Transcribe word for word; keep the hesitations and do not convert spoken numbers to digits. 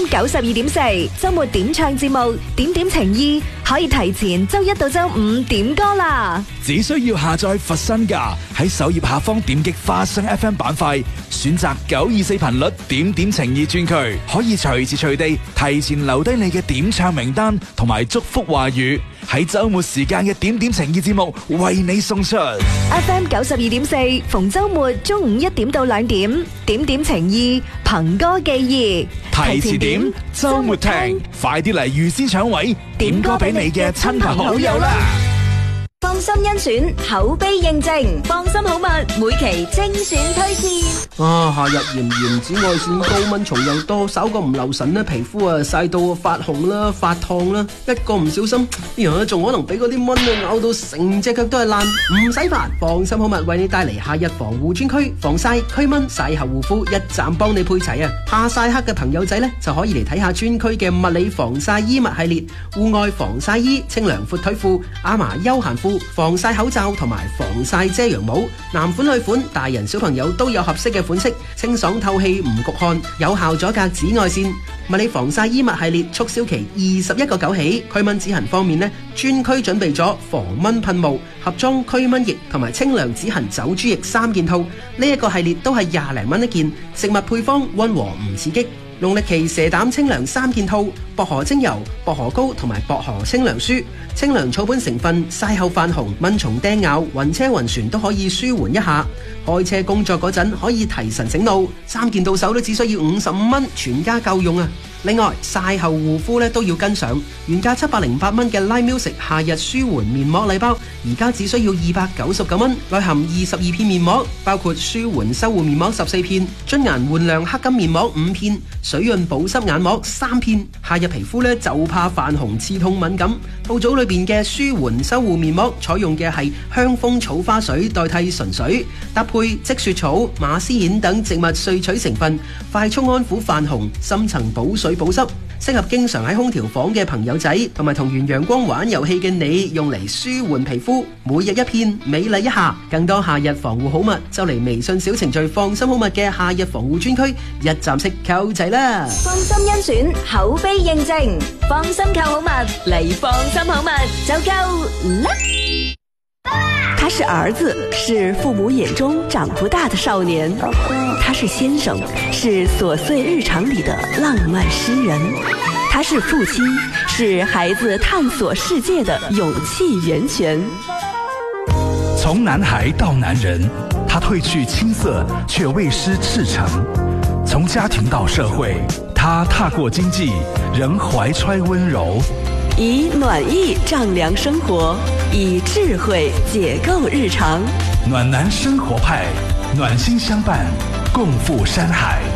M 九十二點四周末點唱節目，點點情意可以提前周一到周五點歌啦。 只需要下載佛山架，喺首頁下方點擊花生 F M 板塊，選擇九二四頻率點點情意專區，可以隨時隨地提前留低你嘅點唱名單同埋祝福話語，喺周末時間嘅點點情意節目為你送出。 F M 九十二點四逢周末中午一點到兩點，點點情意憑歌寄意， 提前點，周末聽，快啲嚟預先搶位，點歌俾你嘅親朋好友啦！ 放心甄選，口碑認證，放心好物，每期精選推薦。 啊，夏日炎炎，紫外線高，蚊蟲又多，稍個唔留神咧，皮膚啊曬到發紅啦、發燙啦，一個唔小心，呀，仲可能俾嗰啲蚊啊咬到成隻腳都係爛。唔使煩，放心好物為你帶嚟夏日防護專區，防曬、驅蚊、曬後護膚一站幫你配齊啊！怕曬黑嘅朋友仔咧，就可以嚟睇下專區嘅物理防曬衣物系列，戶外防曬衣、清涼闊腿褲、阿嫲休閒褲、防曬口罩同埋防曬遮陽帽，男款女款，大人小朋友都有合適嘅款式，清爽透氣唔焗汗，有效阻隔紫外線。物理防曬衣物系列促銷期二十一個九起。驅蚊止痕方面呢，專區準備咗防蚊噴霧、盒裝驅蚊液同埋清涼止痕走珠液三件套，呢、這、一個系列都係廿零蚊一件，食物配方溫和唔刺激。農曆期蛇膽清涼三件套，薄荷精油、薄荷膏同埋薄荷清涼舒，清涼草本成分，曬後泛紅、蚊蟲叮咬、暈車暈船都可以舒緩一下。開車工作嗰陣可以提神醒腦，三件到手都只需要五十五蚊，全家夠用啊！另外曬後護膚咧都要跟上，原價七百零八蚊嘅 Light Music 夏日舒緩面膜禮包，而家只需要二百九十九蚊，內含二十二片面膜，包括舒緩修護面膜十四片、津顏煥亮黑金面膜五片、水潤保濕眼膜三片。夏日皮膚咧就怕泛紅、刺痛、敏感，套組裏邊嘅舒緩修護面膜採用嘅係香蜂草花水代替純水，搭配積雪草、馬斯莧等植物萃取成分，快速安撫泛紅，深層補水保濕，適合經常喺空調房嘅朋友仔，同埋同完陽光玩遊戲嘅你，用嚟舒緩皮膚。每日一片，美麗一下。更多夏日防護好物，就嚟微信小程序放心好物嘅夏日防護專區，一站式購齊啦！ 放心甄選，口碑認證，放心購好物嚟放心好物就夠啦！ 他是兒子，是父母眼中長不大的少年；他是先生，是瑣碎日常裏的浪漫詩人；他是父親，是孩子探索世界的勇氣源泉。 從男孩到男人，他褪去青澀，卻未失赤誠；從家庭到社會，他踏過經濟，仍懷揣溫柔。 以暖意丈量生活，以智慧解構日常。 暖男生活派，暖心相伴，共赴山海。